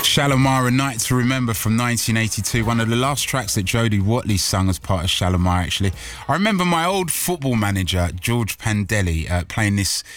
Shalimar, A Night to Remember from 1982, one of the last tracks that Jodie Watley sung as part of Shalimar, actually. I remember my old football manager, George Pandelli, playing this